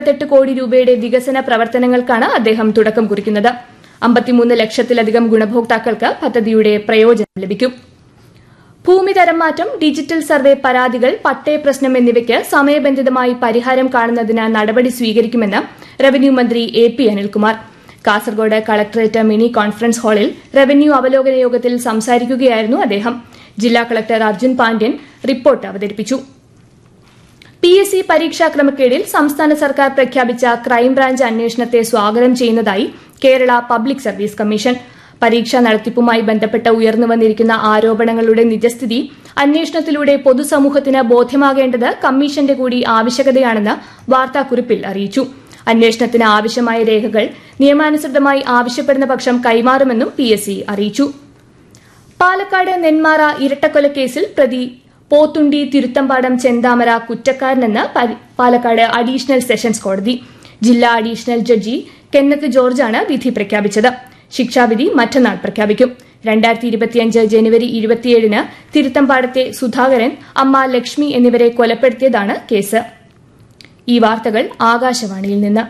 8 കോടി രൂപയുടെ വികസന പ്രവർത്തനങ്ങൾക്കാണ് അദ്ദേഹം തുടക്കം കുറിക്കുന്നത്. 53 ലക്ഷത്തിലധികം ഗുണഭോക്താക്കൾക്ക് പദ്ധതിയുടെ പ്രയോജനം ലഭിക്കും. ഭൂമി തരംമാറ്റം, ഡിജിറ്റൽ സർവേ പരാതികൾ, പട്ടയ പ്രശ്നം എന്നിവയ്ക്ക് സമയബന്ധിതമായി പരിഹാരം കാണുന്നതിന് നടപടി സ്വീകരിക്കുമെന്ന് റവന്യൂ മന്ത്രി AP Anilkumar. Kasaragod collectorate mini conference ഹാളിൽ റവന്യൂ അവലോകന യോഗത്തിൽ സംസാരിക്കുകയായിരുന്നു അദ്ദേഹം. ജില്ലാ കളക്ടർ അർജുൻ പാണ്ഡ്യൻ റിപ്പോർട്ട് അവതരിപ്പിച്ചു. PSC പരീക്ഷാ ക്രമക്കേടിൽ സംസ്ഥാന സർക്കാർ പ്രഖ്യാപിച്ച ക്രൈംബ്രാഞ്ച് അന്വേഷണത്തെ സ്വാഗതം ചെയ്യുന്നതായി കേരള പബ്ലിക് സർവീസ് കമ്മീഷൻ. പരീക്ഷാ നടത്തിപ്പുമായി ബന്ധപ്പെട്ട് ഉയർന്നുവന്നിരിക്കുന്ന ആരോപണങ്ങളുടെ നിജസ്ഥിതി അന്വേഷണത്തിലൂടെ പൊതുസമൂഹത്തിന് ബോധ്യമാകേണ്ടത് കമ്മീഷന്റെ കൂടി ആവശ്യകതയാണെന്ന് വാർത്താക്കുറിപ്പിൽ അറിയിച്ചു. അന്വേഷണത്തിന് ആവശ്യമായ രേഖകൾ നിയമാനുസൃതമായി ആവശ്യപ്പെടുന്ന പക്ഷം കൈമാറുമെന്നും PSC അറിയിച്ചു. പാലക്കാട് നെന്മാറ ഇരട്ടക്കൊലക്കേസിൽ പ്രതി പോത്തുണ്ടി തിരുത്തമ്പാടം ചെന്താമര കുറ്റക്കാരനെന്ന് പാലക്കാട് അഡീഷണൽ സെഷൻസ് കോടതി. ജില്ലാ അഡീഷണൽ ജഡ്ജി കെന്നത്ത് ജോർജാണ് വിധി പ്രഖ്യാപിച്ചത്. ശിക്ഷാവിധി മറ്റന്നാൾ പ്രഖ്യാപിക്കും. 2025 ജനുവരി 27 തിരുത്തമ്പാടത്തെ സുധാകരൻ, അമ്മ ലക്ഷ്മി എന്നിവരെ കൊലപ്പെടുത്തിയതാണ് കേസ്. ഈ വാർത്തകൾ ആകാശവാണിയിൽ നിന്ന്.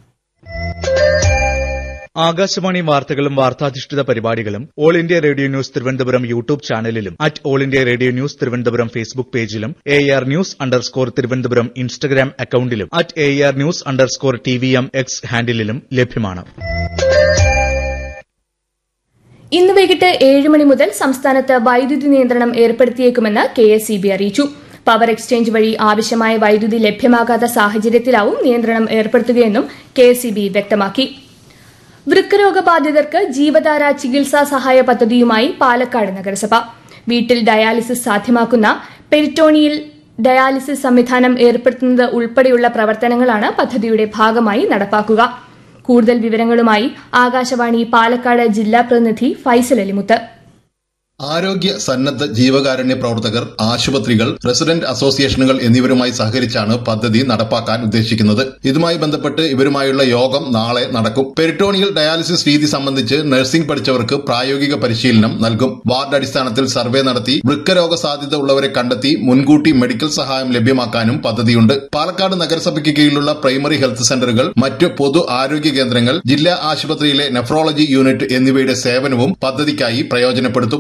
ആകാശവാണി വാർത്തകളും വാർത്താധിഷ്ഠിത പരിപാടികളും all India radio news Thiruvananthapuram YouTube ചാനലിലും all India radio news Thiruvananthapuram Facebook പേജിലും AR News_ തിരുവനന്തപുരം ഇൻസ്റ്റഗ്രാം അക്കൌണ്ടിലും AR News_TVM X ഹാൻഡിലും ലഭ്യമാണ്. ഇന്ന് വൈകിട്ട് 7 മണി മുതൽ സംസ്ഥാനത്ത് വൈദ്യുതി നിയന്ത്രണം ഏർപ്പെടുത്തിയേക്കുമെന്ന് KSEB അറിയിച്ചു. പവർ എക്സ്ചേഞ്ച് വഴി ആവശ്യമായ വൈദ്യുതി ലഭ്യമാകാത്ത സാഹചര്യത്തിലാവും നിയന്ത്രണം ഏർപ്പെടുത്തുകയെന്നും KSEB വ്യക്തമാക്കി. വൃക്കരോഗബാധിതർക്ക് ജീവധാര ചികിത്സാ സഹായ പദ്ധതിയുമായി പാലക്കാട് നഗരസഭ. വീട്ടിൽ ഡയാലിസിസ് സാധ്യമാക്കുന്ന പെരിറ്റോണിയൽ ഡയാലിസിസ് സംവിധാനം ഏർപ്പെടുത്തുന്നത് ഉൾപ്പെടെയുള്ള പ്രവർത്തനങ്ങളാണ് പദ്ധതിയുടെ ഭാഗമായി നടപ്പാക്കുക. കൂടുതൽ വിവരങ്ങളുമായി ആകാശവാണി പാലക്കാട് ജില്ലാ പ്രതിനിധി ഫൈസൽ അലിമുത്ത്. ആരോഗ്യ സന്നദ്ധ ജീവകാരുണ്യ പ്രവർത്തകർ, ആശുപത്രികൾ, റെസിഡന്റ് അസോസിയേഷനുകൾ എന്നിവരുമായി സഹകരിച്ചാണ് പദ്ധതി നടപ്പാക്കാൻ ഉദ്ദേശിക്കുന്നത്. ഇതുമായി ബന്ധപ്പെട്ട് ഇവരുമായുള്ള യോഗം നാളെ നടക്കും. പെരിറ്റോണിയൽ ഡയാലിസിസ് രീതി സംബന്ധിച്ച് നഴ്സിംഗ് പഠിച്ചവർക്ക് പ്രായോഗിക പരിശീലനം നൽകും. വാർഡ് അടിസ്ഥാനത്തിൽ സർവേ നടത്തി വൃക്കരോഗ സാധ്യത ഉള്ളവരെ കണ്ടെത്തി മുൻകൂട്ടി മെഡിക്കൽ സഹായം ലഭ്യമാക്കാനും പദ്ധതിയുണ്ട്. പാലക്കാട് നഗരസഭയ്ക്ക് കീഴിലുള്ള പ്രൈമറി ഹെൽത്ത് സെന്ററുകൾ, മറ്റ് പൊതു ആരോഗ്യ കേന്ദ്രങ്ങൾ, ജില്ലാ ആശുപത്രിയിലെ നെഫ്രോളജി യൂണിറ്റ് എന്നിവയുടെ സേവനവും പദ്ധതിക്കായി പ്രയോജനപ്പെടുത്തും.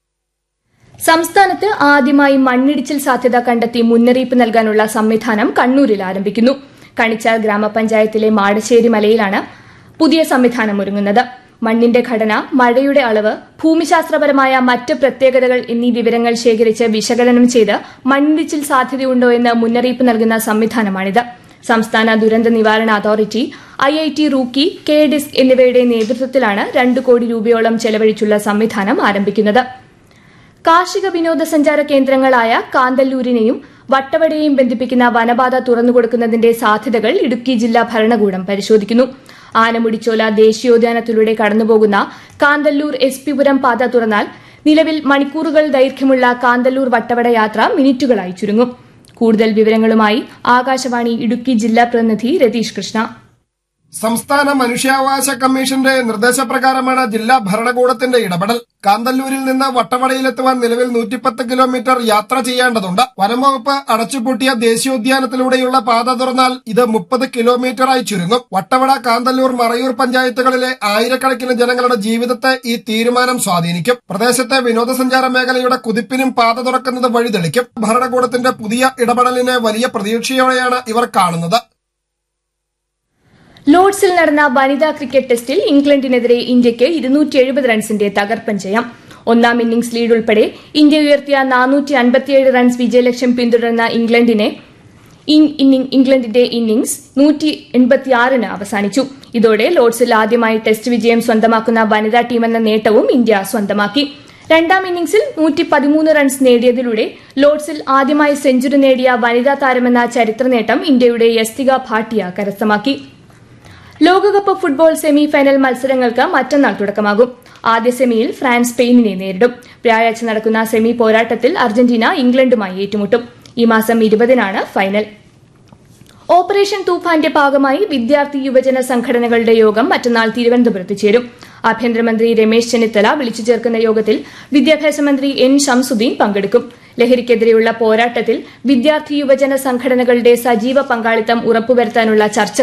സംസ്ഥാനത്ത് ആദ്യമായി മണ്ണിടിച്ചിൽ സാധ്യത കണ്ടെത്തി മുന്നറിയിപ്പ് നൽകാനുള്ള സംവിധാനം കണ്ണൂരിൽ ആരംഭിക്കുന്നു. കണിച്ചാൽ ഗ്രാമപഞ്ചായത്തിലെ മാടശ്ശേരി മലയിലാണ് പുതിയ സംവിധാനം ഒരുങ്ങുന്നത്. മണ്ണിന്റെ ഘടന, മഴയുടെ അളവ്, ഭൂമിശാസ്ത്രപരമായ മറ്റ് പ്രത്യേകതകൾ എന്നീ വിവരങ്ങൾ ശേഖരിച്ച് വിശകലനം ചെയ്ത് മണ്ണിടിച്ചിൽ സാധ്യതയുണ്ടോ എന്ന് മുന്നറിയിപ്പ് നൽകുന്ന സംവിധാനമാണിത്. സംസ്ഥാന ദുരന്ത നിവാരണ അതോറിറ്റി, IIT റൂക്കി, KDISC എന്നിവയുടെ നേതൃത്വത്തിലാണ് 2 കോടി രൂപയോളം ചെലവഴിച്ചുള്ള സംവിധാനം ആരംഭിക്കുന്നത്. കാർഷിക വിനോദസഞ്ചാര കേന്ദ്രങ്ങളായ കാന്തല്ലൂരിനെയും വട്ടവടയെയും ബന്ധിപ്പിക്കുന്ന വനപാത തുറന്നുകൊടുക്കുന്നതിന്റെ സാധ്യതകൾ ഇടുക്കി ജില്ലാ ഭരണകൂടം പരിശോധിക്കുന്നു. ആനമുടിച്ചോല ദേശീയോദ്യാനത്തിലൂടെ കടന്നുപോകുന്ന കാന്തല്ലൂർ SP പുരം പാത തുറന്നാൽ നിലവിൽ മണിക്കൂറുകൾ ദൈർഘ്യമുള്ള കാന്തല്ലൂർ വട്ടവട യാത്ര മിനിറ്റുകളായി ചുരുങ്ങും. കൂടുതൽ വിവരങ്ങളുമായി ആകാശവാണി ഇടുക്കി ജില്ലാ പ്രതിനിധി രതീഷ് കൃഷ്ണ. സംസ്ഥാന മനുഷ്യാവകാശ കമ്മീഷന്റെ നിർദ്ദേശപ്രകാരമാണ് ജില്ലാ ഭരണകൂടത്തിന്റെ ഇടപെടൽ. കാന്തല്ലൂരിൽ നിന്ന് വട്ടവടയിലെത്തുവാൻ നിലവിൽ 110 കിലോമീറ്റർ യാത്ര ചെയ്യേണ്ടതുണ്ട്. വനംവകുപ്പ് അടച്ചുപൂട്ടിയ ദേശീയോദ്യാനത്തിലൂടെയുള്ള പാത തുറന്നാൽ ഇത് 30 കിലോമീറ്ററായി ചുരുങ്ങും. വട്ടവട, കാന്തല്ലൂർ, മറയൂർ പഞ്ചായത്തുകളിലെ ആയിരക്കണക്കിന് ജനങ്ങളുടെ ജീവിതത്തെ ഈ തീരുമാനം സ്വാധീനിക്കും. പ്രദേശത്തെ വിനോദസഞ്ചാര മേഖലയുടെ കുതിപ്പിനും പാത തുറക്കുന്നത് വഴിതെളിക്കും. ഭരണകൂടത്തിന്റെ പുതിയ ഇടപെടലിനെ വലിയ പ്രതീക്ഷയോടെയാണ് ഇവർ കാണുന്നത്. ലോർഡ്സിൽ നടന്ന വനിതാ ക്രിക്കറ്റ് ടെസ്റ്റിൽ ഇംഗ്ലണ്ടിനെതിരെ ഇന്ത്യയ്ക്ക് 270 റൺസിന്റെ തകർപ്പൻ ജയം. ഒന്നാം ഇന്നിംഗ്സ് ലീഡ് ഉൾപ്പെടെ ഇന്ത്യ ഉയർത്തിയ 457 റൺസ് വിജയലക്ഷ്യം പിന്തുടർന്ന ഇംഗ്ലണ്ടിന്റെ ഇന്നിംഗ്സ് 186 അവസാനിച്ചു. ഇതോടെ ലോർഡ്സിൽ ആദ്യമായി ടെസ്റ്റ് വിജയം സ്വന്തമാക്കുന്ന വനിതാ ടീമെന്ന നേട്ടവും ഇന്ത്യ സ്വന്തമാക്കി. രണ്ടാം ഇന്നിംഗ്സിൽ 113 റൺസ് നേടിയതിലൂടെ ലോർഡ്സിൽ ആദ്യമായി സെഞ്ചുറി നേടിയ വനിതാ താരമെന്ന ചരിത്ര നേട്ടം ഇന്ത്യയുടെ യസ്തിക ഭാട്ടിയ കരസ്ഥമാക്കി. ലോകകപ്പ് ഫുട്ബോൾ സെമി ഫൈനൽ മത്സരങ്ങൾക്ക് മറ്റന്നാൾ തുടക്കമാകും. ആദ്യ സെമിയിൽ ഫ്രാൻസ് സ്പെയിനിനെ നേരിടും. വ്യാഴാഴ്ച നടക്കുന്ന സെമി പോരാട്ടത്തിൽ അർജന്റീന ഇംഗ്ലണ്ടുമായി ഏറ്റുമുട്ടും. ഈ മാസം 20-നാണ് ഫൈനൽ. ഓപ്പറേഷൻ തൂഫാന്റെ ഭാഗമായി വിദ്യാർത്ഥി യുവജന സംഘടനകളുടെ യോഗം മറ്റന്നാൾ തിരുവനന്തപുരത്ത് ചേരും. ആഭ്യന്തരമന്ത്രി രമേശ് ചെന്നിത്തല വിളിച്ചു ചേർക്കുന്ന യോഗത്തിൽ വിദ്യാഭ്യാസ മന്ത്രി N. ഷംസുദ്ദീൻ പങ്കെടുക്കും. ലഹരിക്കെതിരെയുള്ള പോരാട്ടത്തിൽ വിദ്യാർത്ഥി യുവജന സംഘടനകളുടെ സജീവ പങ്കാളിത്തം ഉറപ്പുവരുത്താനുള്ള ചർച്ച